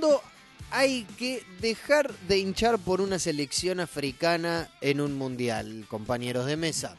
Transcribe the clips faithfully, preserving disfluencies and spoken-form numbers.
¿Cuándo hay que dejar de hinchar por una selección africana en un mundial, compañeros de mesa?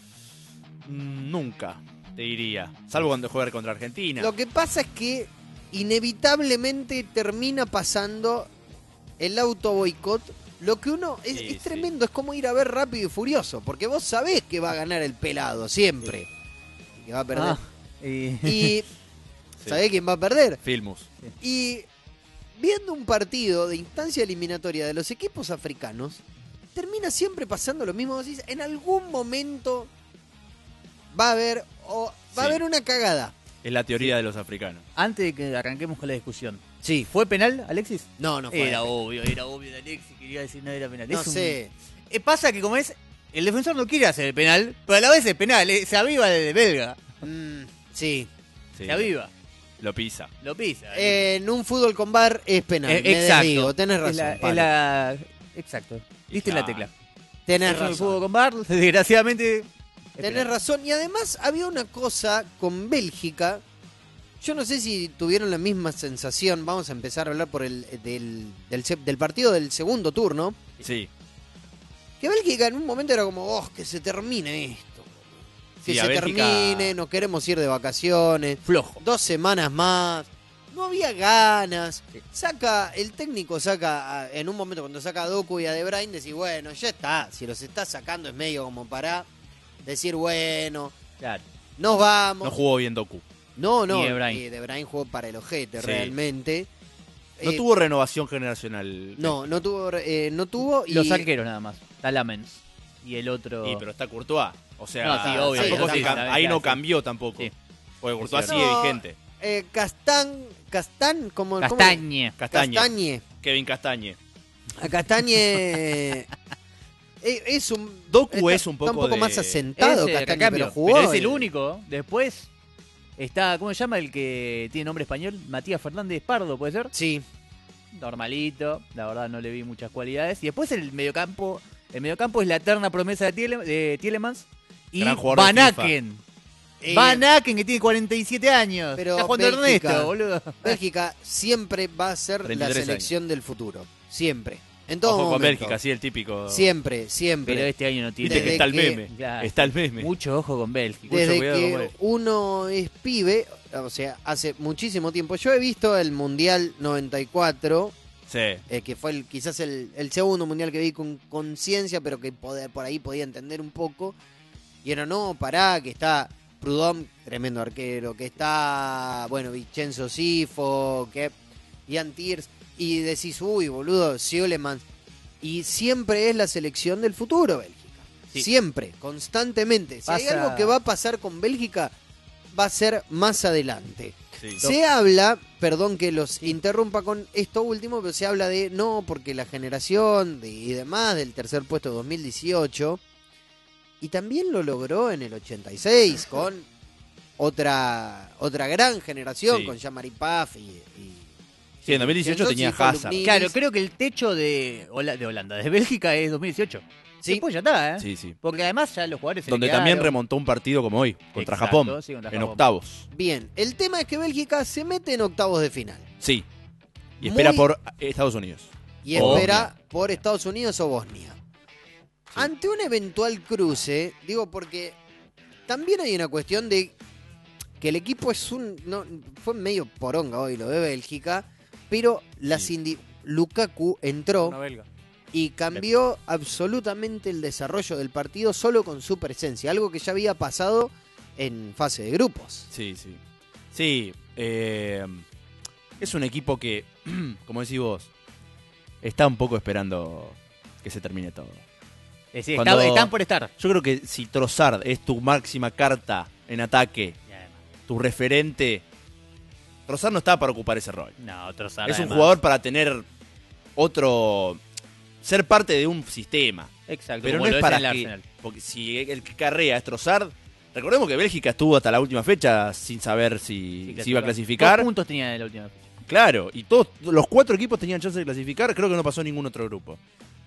Mm, Nunca, te diría. Salvo cuando juegan contra Argentina. Lo que pasa es que inevitablemente termina pasando el auto boicot. Lo que uno es, Sí, es sí. tremendo, es como ir a ver Rápido y Furioso, porque vos sabés que va a ganar el pelado siempre, y que va a perder. Ah, y... Y Sí. sabés quién va a perder. Filmus. Y viendo un partido de instancia eliminatoria de los equipos africanos, termina siempre pasando lo mismo. Vos decís, en algún momento va a haber o va a Sí. haber una cagada. Es la teoría de los africanos. Antes de que arranquemos con la discusión, Sí. ¿fue penal, Alexis? No, no fue. Era obvio, era obvio de Alexis, quería decir no era penal. No Es un- sé. Eh, pasa que como es, el defensor no quiere hacer el penal, pero a la vez es penal, eh, se aviva el de belga, Mm, sí. Sí. se aviva, Lo pisa. lo pisa. Eh, en un fútbol con bar es penal. Eh, me exacto. desdigo, tenés Es razón. la- es Pablo. la- exacto, diste en la Claro. tecla. Tenés Eso me razón. pudo con bar, desgraciadamente. es Tenés penal. razón. Y además había una cosa con Bélgica. Yo no sé si tuvieron la misma sensación. Vamos a empezar a hablar por el del, del, se- del partido del segundo turno. Sí. Que Bélgica en un momento era como, oh, que se termine esto. Que Sí, a se Bélgica- termine, nos queremos ir de vacaciones. Flojo. Dos semanas más. No había ganas. Saca, el técnico saca, a- en un momento cuando saca a Doku y a De Bruyne, decís, bueno, ya está. Si los está sacando es medio como para decir, bueno, Claro. nos vamos. No jugó bien Doku. No, no, Ni De Bruyne. y De Bruyne jugó para el ojete, Sí. realmente. No Eh, tuvo renovación generacional. No, no tuvo, eh, no tuvo. Y, Los arqueros nada más, está Lamens y el otro... Sí, pero está Courtois. O sea, No, sí, obvio, tampoco sí, se cam- sí, ahí sí, no sí. cambió tampoco. Sí. Porque Courtois Es sigue cierto. vigente. eh, Castán, Castán, como Castañe. Castañe. Castañe. Kevin Castañe. A Castañe eh, es un Doku está- es un está un poco poco de- más asentado Ese Castañe, recambio, pero jugó. pero es el eh, único. Después está, ¿cómo se llama el que tiene nombre español? Matías Fernández Pardo, ¿puede ser? Sí, Normalito, la verdad no le vi muchas cualidades. Y después el mediocampo, el mediocampo es la eterna promesa de, Tiele, de Tielemans y Gran jugador de Van FIFA. Aken. eh, Van Aken, que tiene cuarenta y siete años. Pero Está jugando Bélgica- Ernesto, boludo. Bélgica siempre va a ser la treinta y tres selección del futuro. Siempre. En todo Ojo con momento. Bélgica, sí, el típico. Siempre, siempre. Pero este año no tiene. Viste que desde está el que- meme. Claro. Está el meme. Mucho ojo con Bélgica. Mucho Desde cuidado con que Bélgica. uno es pibe, o sea, hace muchísimo tiempo. Yo he visto el Mundial noventa y cuatro, Sí. eh, que fue el, quizás el, el segundo Mundial que vi con conciencia, pero que poder- por ahí podía entender un poco. Y era, no, pará, que está Prudhomme, tremendo arquero, que está, bueno, Vincenzo Sifo, que Ian Tiers, y decís, uy, boludo, Seulemans. Y siempre es la selección del futuro, Bélgica. Sí. Siempre, constantemente. Si hay Pasa- algo que va a pasar con Bélgica, va a ser más adelante. Sí. Se habla, perdón que los interrumpa con esto último, pero se habla de, no, porque la generación de- y demás del tercer puesto de dos mil dieciocho, y también lo logró en el ochenta y seis con otra otra gran generación, Sí. con Jean-Marie Paf y, y- Sí, en dos mil dieciocho Vincenzo tenía Sifo, Hazard. Luc Claro, Niels. creo que el techo de, Hola- de Holanda, de Bélgica es dos mil dieciocho. Sí. Después ya está, ¿eh? Sí, sí. Porque además ya los jugadores se le Donde también quedaron. remontó un partido como hoy, contra Exacto, Japón, sí, contra en Japón. octavos. Bien, el tema es que Bélgica se mete en octavos de final Sí. Y espera Muy- por Estados Unidos. y O espera Bosnia. por Estados Unidos o Bosnia. Ante un eventual cruce, digo porque también hay una cuestión de que el equipo es un no fue medio poronga hoy lo de Bélgica, pero las Sí. indi- Lukaku entró Una belga. y cambió absolutamente el desarrollo del partido solo con su presencia, algo que ya había pasado en fase de grupos. Sí, sí. Sí, eh, es un equipo que, como decís vos, está un poco esperando que se termine todo. Es decir, Cuando- está- están por estar. Yo creo que si Trossard es tu máxima carta en ataque, tu referente, Trossard no está para ocupar ese rol. No, otro Sara, Es un además. jugador para tener otro, ser parte de un sistema. Exacto, Pero como no lo es para en el que, Arsenal. porque si el que carrea es Trossard, recordemos que Bélgica estuvo hasta la última fecha sin saber si, Sí, si iba a Dos clasificar. puntos tenía en la última fecha. Claro, y todos los cuatro equipos tenían chance de clasificar, creo que no pasó ningún otro grupo.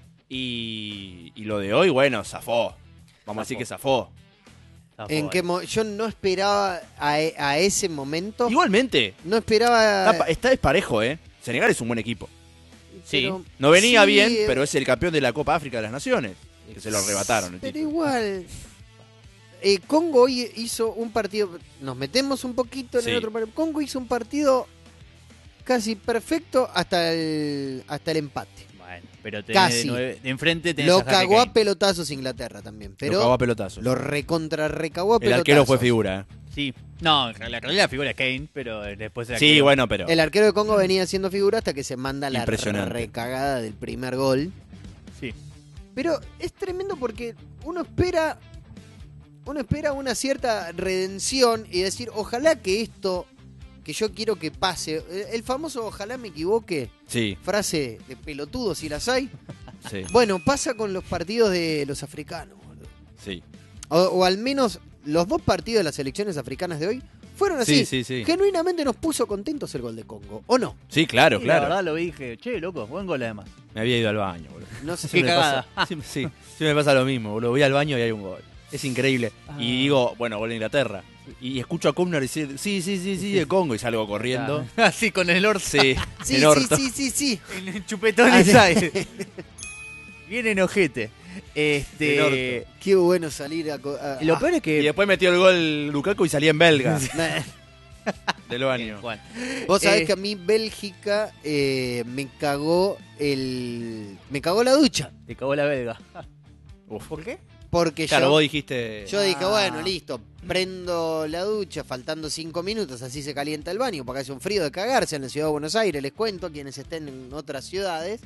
Y, y lo de hoy, bueno, zafó. Vamos a decir que zafó. Está En joven. que mo- yo no esperaba a, e- a ese momento, Igualmente, no esperaba está, pa- está desparejo, ¿eh? Senegal es un buen equipo. Sí. Pero- No venía sí, bien, eh, pero es el campeón de la Copa África de las Naciones. Que se lo arrebataron. el Pero título. igual. eh, Congo hoy hizo un partido. Nos metemos un poquito en Sí. el otro partido. Congo hizo un partido casi perfecto hasta el, hasta el empate. Bueno, pero tenés Casi. de, nueve- de enfrente tenés Lo a Harry cagó a Kane. pelotazos Inglaterra también. Pero lo cagó a pelotazos. lo recontra recagó a El pelotazos. arquero fue figura. ¿eh? Sí. No, la realidad la figura es Kane, pero después era Sí, que- bueno, pero. El arquero de Congo venía siendo figura hasta que se manda la Impresionante. recagada del primer gol. Sí. Pero es tremendo porque uno espera uno espera una cierta redención y decir, ojalá que esto que yo quiero que pase, el famoso ojalá me equivoque, Sí, frase de pelotudo si las hay, sí, bueno, pasa con los partidos de los africanos, boludo. sí. O, o al menos los dos partidos de las selecciones africanas de hoy fueron así. Sí, sí, sí. Genuinamente nos puso contentos el gol de Congo, ¿o no? Sí, claro, Sí, La claro. verdad lo vi y dije, che, loco, buen gol además. Me había ido al baño, boludo. No sé Qué si me cagada. pasa- sí, sí, sí me pasa lo mismo, boludo. Voy al baño y hay un gol. Es increíble. Ah. Y digo, bueno, gol de Inglaterra. Y escucho a Kumner decir, sí, sí, sí, sí, de Congo. Y salgo corriendo. Así con el orto. Sí, Sí, en sí, orto. sí, sí, sí. En chupetones Ah, hay. Bien enojete. Este. Qué bueno salir a... co- a- Lo a- peor es Y que. después metió el gol Lukaku y salía en belga del Bien, baño. Juan. Vos sabés Eh, que a mí Bélgica eh, me cagó el... Me cagó la ducha. Te cagó la belga. Uf. ¿Por qué? Porque Claro, yo, vos dijiste. yo dije, Ah. bueno, listo, prendo la ducha faltando cinco minutos, así se calienta el baño, porque hace un frío de cagarse en la ciudad de Buenos Aires, les cuento, quienes estén en otras ciudades.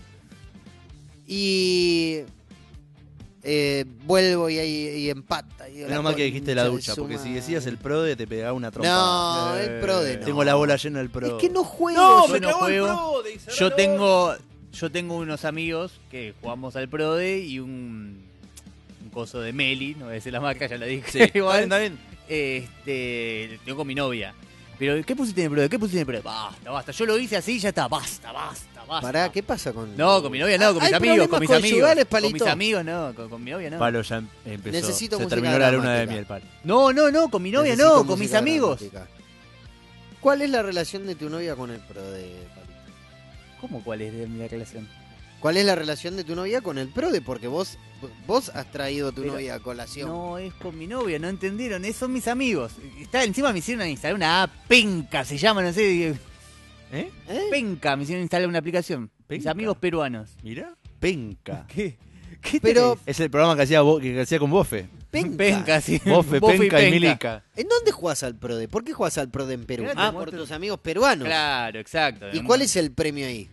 Y... eh, vuelvo y, y empata. Y digo, Menos la mal que dijiste la concha de ducha, su porque si madre. decías el prode te pegaba una trompa. No, Eh, el prode no. Tengo la bola llena del prode. Es que no juego. No, yo me no cagó el juego. prode. y cerrá Yo la tengo. Yo tengo unos amigos que jugamos al Prode y un. Un coso de Meli, no voy a decir la marca, ya la dije. Sí, está igual. bien, está bien. Este. Tengo con mi novia. Pero, ¿qué pusiste en el Prode? ¿Qué pusiste en el Prode? Basta, basta. Yo lo hice así y ya está. Basta, basta, basta. Pará, ¿qué pasa con...? No, con mi novia no, con Ah, mis ¿hay amigos, con mis problemas amigos. conyugales, Con Palito? mis amigos no, con, con mi novia no. Palo ya em- empezó. Necesito Se música terminó la luna de dramática. miel, Palo. No, no, no, con mi novia Necesito no, con mis música amigos. dramática. ¿Cuál es la relación de tu novia con el pro de Palito? ¿Cómo cuál es de mi relación? ¿Cuál es la relación de tu novia con el PRODE? Porque vos vos has traído a tu Pero- novia a colación. No, es con mi novia, no entendieron, es- son mis amigos. Está, encima me hicieron instalar una app, Penca se llama, no sé, ¿Eh? ¿Eh? Penca, me hicieron instalar una aplicación. Mis Penca. amigos peruanos. Mira. Penca. ¿Qué? ¿Qué Pero- Es el programa que hacía, Bo- que hacía con Bofe. Penca. Penca, sí. Bofe, Bofe Penca y Milica. ¿En dónde jugás al PRODE? ¿Por qué jugás al PRODE en Perú? Mirá, te Ah, por muestro. tus amigos peruanos. Claro, exacto. ¿Y cuál es el premio ahí?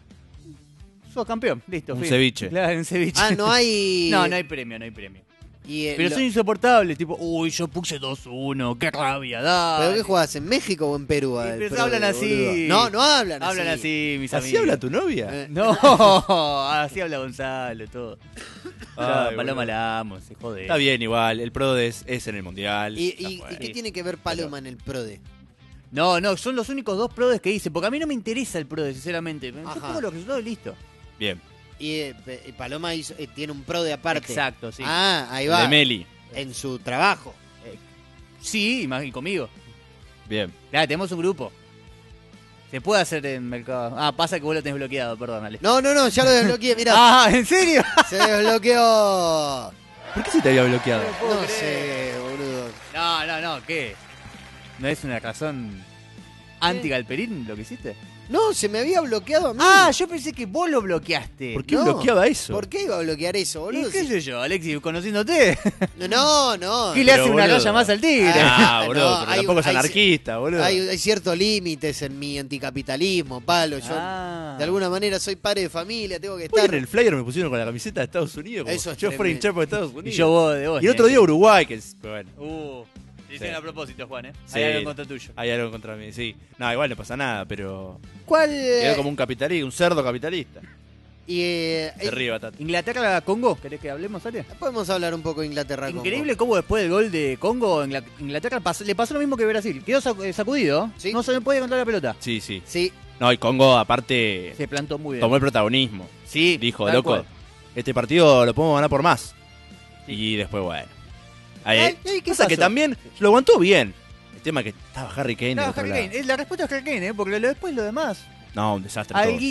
Sos campeón, listo. Un fin. ceviche. Claro, un ceviche. Ah, no hay... No, no hay premio, no hay premio. Y, eh, Pero lo- son insoportables, tipo, uy, yo puse dos uno, qué rabia, dale. ¿Pero qué jugás? ¿En México o en Perú? Sí, al pero PRODE, hablan así. boludo? No, no hablan así. Hablan así, mis ¿Así amigos. habla tu novia? Eh, No, así habla Gonzalo, todo. Ay, No, Paloma boludo. la amo, se jode. Está bien, igual. El Prode es, es en el mundial. ¿Y, ya y- fue. y qué tiene que ver Paloma en el PRODE? No, no, son los únicos dos prodes que hice, porque a mí no me interesa el prode, sinceramente. Yo Ajá. pongo los resultados y listo. Bien. Y eh, Pe- y Paloma hizo- eh, tiene un PRODE aparte. Exacto, sí. Ah, ahí El va. de Meli. En su trabajo. Sí, y más- y conmigo. Bien. Claro, tenemos un grupo. Se puede hacer en mercado. Ah, pasa que vos lo tenés bloqueado, perdón, Ale. No, no, no, ya lo desbloqueé, mirá. Ah, ¿en serio? Se desbloqueó. ¿Por qué se te había bloqueado? puedo No creer. sé, boludo. No, no, no, ¿qué? ¿No es una razón anti-Galperín lo que hiciste? No, se me había bloqueado a mí. Ah, yo pensé que vos lo bloqueaste. ¿Por qué No. bloqueaba eso? ¿Por qué iba a bloquear eso, ¿Y boludo? qué Si- sé yo, Alexis, conociéndote? No, no. ¿Qué le hace Pero, una boludo. raya más al tigre? Ah, boludo, No, pero hay- tampoco es hay- anarquista, boludo. Hay, hay ciertos límites en mi anticapitalismo, palo. Yo Ah. de alguna manera soy padre de familia, tengo que Hoy estar. en el flyer me pusieron con la camiseta de Estados Unidos. Como Eso es yo fuera tremendo. hinchar por Estados Unidos. Y yo vos de vos. Y el otro día Uruguay, que es. pero bueno, Uh, te hicieron Sí. a propósito, Juan, ¿eh? Sí. Hay algo en contra tuyo. hay algo contra mí, sí. No, igual no pasa nada, pero. ¿Cuál? Quedó eh, como un capitalista, un cerdo capitalista. y, eh, Se eh, ríe, Batata. Inglaterra-Congo, ¿querés que hablemos, Ale? podemos hablar un poco de Inglaterra. Congo. Increíble cómo después del gol de Congo, Ingla- Inglaterra pas- le pasó lo mismo que Brasil. Quedó sac- eh, sacudido. Sí. No se le puede contar la pelota. Sí, sí. Sí, No, y Congo, aparte, Se plantó muy bien. tomó el protagonismo. Sí, Dijo, tal loco, cual. este partido lo podemos ganar por más. Sí. Y después, bueno. Ahí, Ay, ay, ¿qué pasa que pasó? también lo aguantó bien. El tema es que estaba Harry Kane. del Claro, otro Harry lado. Kane. Eh, La respuesta es Harry Kane, ¿eh? Porque lo, después lo demás. No, un desastre todo. Alguito